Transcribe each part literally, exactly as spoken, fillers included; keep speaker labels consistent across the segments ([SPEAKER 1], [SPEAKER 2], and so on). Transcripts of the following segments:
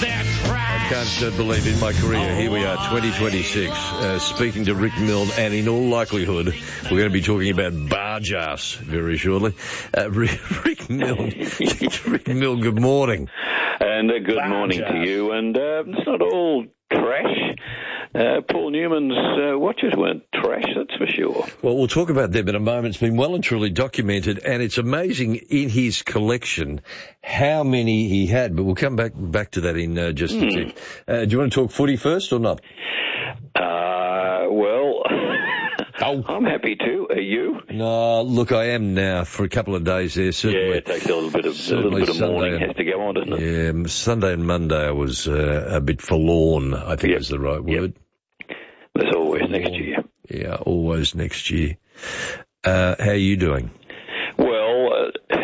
[SPEAKER 1] their trash.
[SPEAKER 2] I can't uh, believe in my career, here we are, twenty twenty-six, uh, speaking to Rick Milne, and in all likelihood, we're going to be talking about barge ass very shortly. Uh, Rick, Rick Milne, Rick Milne, good morning.
[SPEAKER 3] And uh, good
[SPEAKER 2] barge
[SPEAKER 3] morning
[SPEAKER 2] ass.
[SPEAKER 3] to you. And uh, it's not all trash. Uh, Paul Newman's uh, watches weren't trash, that's for sure.
[SPEAKER 2] Well, we'll talk about them in a moment. It's been well and truly documented, and it's amazing in his collection how many he had, but we'll come back back to that in uh, just mm. a tick. Uh, do you want to talk footy first or not?
[SPEAKER 3] Uh, well,
[SPEAKER 2] oh.
[SPEAKER 3] I'm happy to. Are you?
[SPEAKER 2] No, look, I am now for a couple of days there. Certainly,
[SPEAKER 3] yeah, it takes a little bit of a little bit of mourning has to go on, doesn't it?
[SPEAKER 2] Yeah, Sunday and Monday I was uh, a bit forlorn, I think
[SPEAKER 3] yep.
[SPEAKER 2] is the right
[SPEAKER 3] yep.
[SPEAKER 2] word.
[SPEAKER 3] There's always next year.
[SPEAKER 2] Yeah, always next year. Uh, how are you doing?
[SPEAKER 3] Well, uh,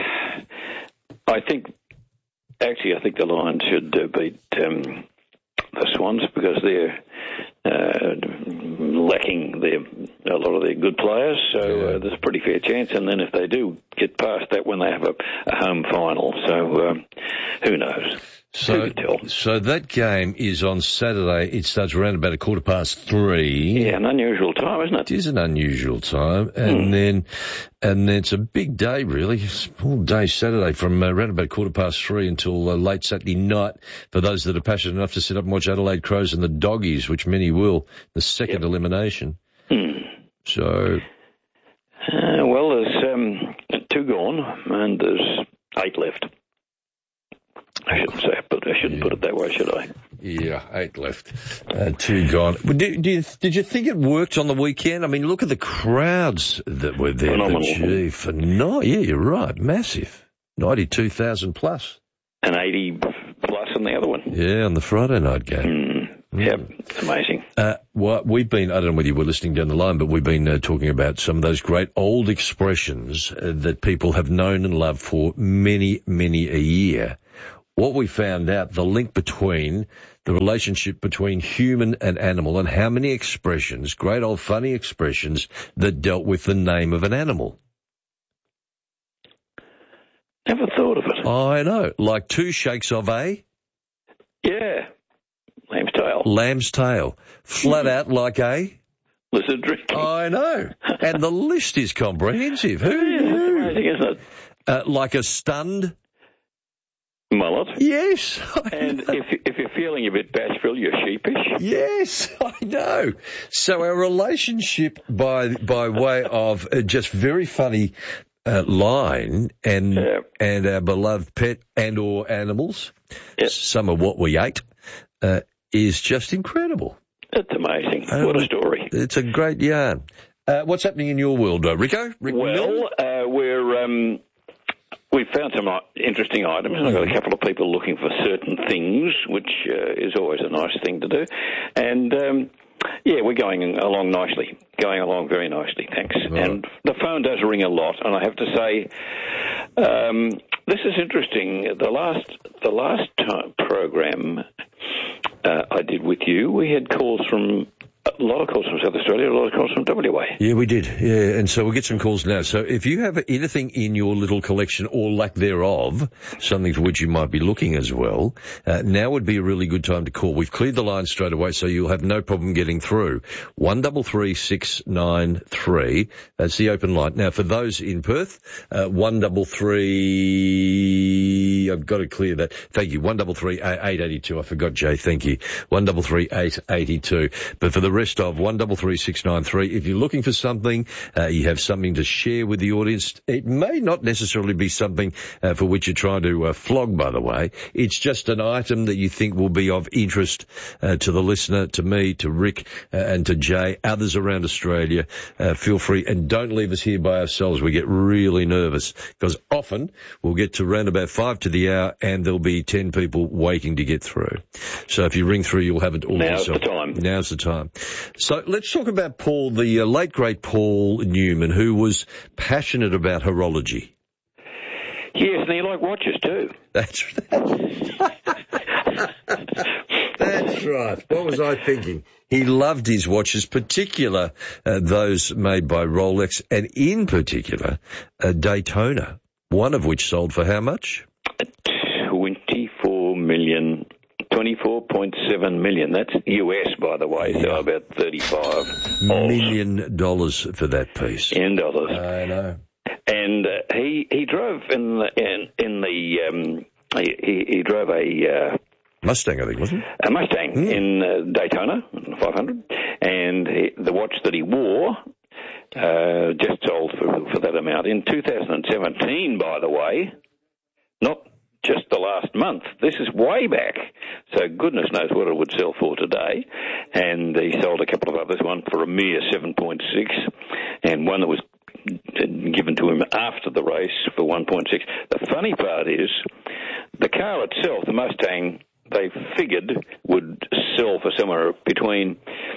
[SPEAKER 3] I think, actually, I think the Lions should uh, beat um, the Swans because they're uh, lacking their, a lot of their good players, so
[SPEAKER 2] yeah.
[SPEAKER 3] uh, there's a pretty fair chance. And then if they do get past that when they have a, a home final, so um, who knows?
[SPEAKER 2] So, so that game is on Saturday. It starts around about a quarter past three.
[SPEAKER 3] Yeah, an unusual time, isn't it?
[SPEAKER 2] It is an unusual time, and
[SPEAKER 3] hmm.
[SPEAKER 2] then, and then it's a big day, really. It's all day Saturday from uh, around about a quarter past three until uh, late Saturday night. For those that are passionate enough to sit up and watch Adelaide Crows and the Doggies, which many will, the second yep. elimination.
[SPEAKER 3] Hmm.
[SPEAKER 2] So,
[SPEAKER 3] uh, well, there's um, two gone, and there's eight left. I shouldn't say it, but I shouldn't yeah. put it that way, should I?
[SPEAKER 2] Yeah, eight left. Uh, two gone. Did, did, did you think it worked on the weekend? I mean, look at the crowds that were there.
[SPEAKER 3] Phenomenal.
[SPEAKER 2] Gee, for no, yeah, you're right. Massive. ninety-two thousand plus.
[SPEAKER 3] And eighty plus on the other one.
[SPEAKER 2] Yeah, on the Friday night game.
[SPEAKER 3] Mm. Mm. Yep, it's amazing.
[SPEAKER 2] Uh, well, we've been, I don't know whether you were listening down the line, but we've been uh, talking about some of those great old expressions uh, that people have known and loved for many, many a year. What we found out, the link between the relationship between human and animal, and how many expressions, great old funny expressions, that dealt with the name of an animal.
[SPEAKER 3] Never thought of it.
[SPEAKER 2] I know. Like two shakes of a?
[SPEAKER 3] Yeah. Lamb's tail.
[SPEAKER 2] Lamb's tail. Flat mm. out like a?
[SPEAKER 3] Lizard drinking.
[SPEAKER 2] I know. And the list is comprehensive. Who
[SPEAKER 3] yeah,
[SPEAKER 2] knew?
[SPEAKER 3] That's amazing, isn't it?
[SPEAKER 2] Uh, like a stunned...
[SPEAKER 3] mullet.
[SPEAKER 2] Yes.
[SPEAKER 3] And if if you're feeling a bit bashful, you're sheepish.
[SPEAKER 2] Yes, I know. So our relationship by by way of uh, just very funny uh, line and
[SPEAKER 3] yeah.
[SPEAKER 2] and our beloved pet and or animals,
[SPEAKER 3] yep.
[SPEAKER 2] some of what we ate, uh, is just incredible.
[SPEAKER 3] It's amazing.
[SPEAKER 2] Um,
[SPEAKER 3] what a story.
[SPEAKER 2] It's a great yarn. Uh, what's happening in your world, uh, Rico? Rick
[SPEAKER 3] well, uh, we're... Um, We've found some interesting items, and I've got a couple of people looking for certain things, which uh, is always a nice thing to do. And, um, yeah, we're going along nicely, going along very nicely, thanks. Right. And the phone does ring a lot, and I have to say, um, this is interesting. The last the last time program uh, I did with you, we had calls from... a lot of calls from South Australia, a lot of calls from W A.
[SPEAKER 2] Yeah, we did. Yeah, and so we'll get some calls now. So if you have anything in your little collection or lack thereof, something for which you might be looking as well, uh, now would be a really good time to call. We've cleared the line straight away, so you'll have no problem getting through. one three three six nine three. That's the open line. Now, for those in Perth, uh, one three three... I've got to clear that. Thank you. one three three eight eight two. I forgot, Jay. Thank you. one three three eight eight two. But for the rest of one three three six nine three, if you're looking for something, uh, you have something to share with the audience, it may not necessarily be something uh, for which you're trying to uh, flog, by the way. It's just an item that you think will be of interest uh, to the listener, to me, to Rick, uh, and to Jay, others around Australia. Uh, feel free, and don't leave us here by ourselves. We get really nervous because often we'll get to round about five to the hour and there'll be ten people waiting to get through. So if you ring through, you'll have it all
[SPEAKER 3] Now's
[SPEAKER 2] yourself.
[SPEAKER 3] the time.
[SPEAKER 2] Now's the time. So let's talk about Paul, the uh, late, great Paul Newman, who was passionate about horology.
[SPEAKER 3] Yes, and he liked watches too.
[SPEAKER 2] That's right. That's right. What was I thinking? He loved his watches, particular uh, those made by Rolex, and in particular, uh, Daytona, one of which sold for how much?
[SPEAKER 3] twenty-four million twenty-four point seven million. That's U S, by the way, yeah. So about thirty-five
[SPEAKER 2] million dollars for that piece.
[SPEAKER 3] In dollars.
[SPEAKER 2] I know.
[SPEAKER 3] And uh, he he drove in the in, in the um, he, he drove a uh,
[SPEAKER 2] Mustang, I think, wasn't it?
[SPEAKER 3] A Mustang mm. in uh, Daytona five hundred, and he, the watch that he wore uh, just sold for for that amount in two thousand seventeen. By the way, not just the last month. This is way back, so goodness knows what it would sell for today. And he sold a couple of others, one for a mere seven point six, and one that was given to him after the race for one point six. The funny part is, the car itself, the Mustang, they figured would sell for somewhere between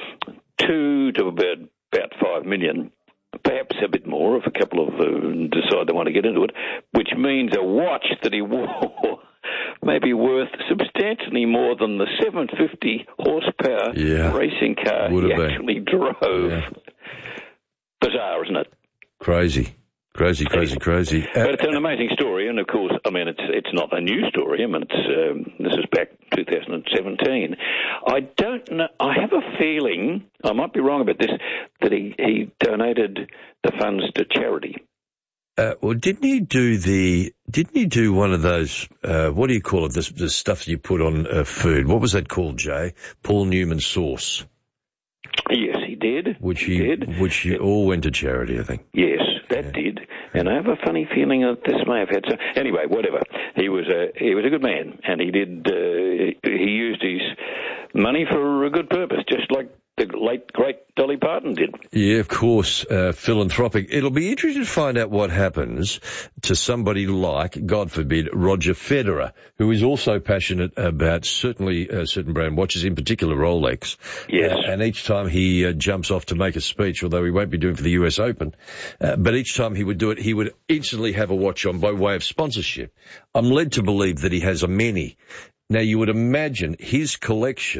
[SPEAKER 3] two to about, about five million, perhaps a bit more if a couple of uh, decide they want to get into it, which means a watch that he wore may be worth substantially more than the seven hundred fifty horsepower
[SPEAKER 2] yeah.
[SPEAKER 3] racing car
[SPEAKER 2] Would
[SPEAKER 3] he
[SPEAKER 2] have
[SPEAKER 3] actually
[SPEAKER 2] been.
[SPEAKER 3] drove.
[SPEAKER 2] Yeah.
[SPEAKER 3] Bizarre, isn't it?
[SPEAKER 2] Crazy. Crazy, crazy, crazy.
[SPEAKER 3] But it's an amazing story, and of course, I mean, it's it's not a new story. I mean, it's um, this is back two thousand seventeen. I don't know. I have a feeling, I might be wrong about this, that he, he donated the funds to charity.
[SPEAKER 2] Uh, well, didn't he do the? Didn't he do one of those? Uh, what do you call it? The, the stuff you put on uh, food. What was that called, Jay? Paul Newman sauce.
[SPEAKER 3] Yes, he did.
[SPEAKER 2] Which he,
[SPEAKER 3] he did.
[SPEAKER 2] Which he all went to charity, I think.
[SPEAKER 3] Yes, that yeah. did. And I have a funny feeling that this may have had some. Anyway, whatever. He was a he was a good man, and he did. Uh, he used his money for a good purpose, just like the late great Dolly Parton did.
[SPEAKER 2] Yeah, of course, uh, philanthropic. It'll be interesting to find out what happens to somebody like, God forbid, Roger Federer, who is also passionate about certainly uh, certain brand watches, in particular Rolex.
[SPEAKER 3] Yes.
[SPEAKER 2] Uh, and each time he uh, jumps off to make a speech, although he won't be doing it for the U S Open, uh, but each time he would do it, he would instantly have a watch on by way of sponsorship. I'm led to believe that he has a many. Now, you would imagine his collection